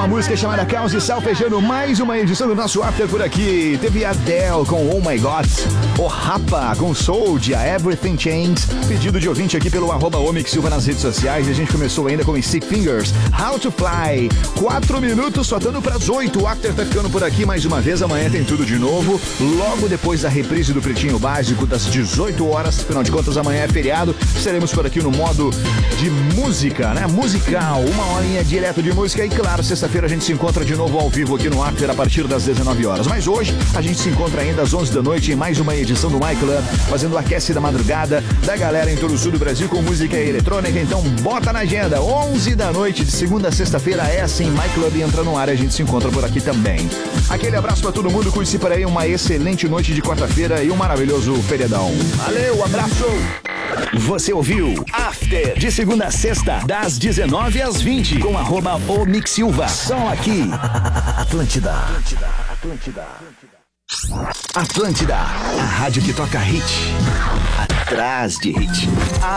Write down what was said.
música chamada Caos e Sal, fechando mais uma edição do nosso After por aqui. Teve a Adele com Oh My God, o Rapa com Soulja, Everything Changes, pedido de ouvinte aqui pelo @omixsilva nas redes sociais. E a gente começou ainda com Stick Fingers, How to Fly. 4 minutos, faltando para as 8. O After tá ficando por aqui mais uma vez. Amanhã tem tudo de novo, logo depois da reprise do Pretinho Básico das 18 horas. Afinal de contas, amanhã é feriado. Estaremos por aqui no modo de música, né? Musical, uma horinha direto de música. E claro, sexta-feira a gente se encontra de novo ao vivo aqui no After a partir das 19 horas. Mas hoje a gente se encontra ainda às 11 da noite em mais uma edição do My Club, fazendo o aquece da madrugada da galera em todo o sul do Brasil com música eletrônica. Então bota na agenda, 11 da noite de segunda a sexta-feira é assim, My Club entra no ar e a gente se encontra por aqui também. Aquele abraço pra todo mundo, cuide-se por aí, uma excelente noite de quarta-feira e um maravilhoso feriadão. Valeu, abraço! Você ouviu After, de segunda a sexta, das 19 às 20, com @omixsilva. Só aqui, Atlântida. Atlântida, a rádio que toca hit, atrás de hit.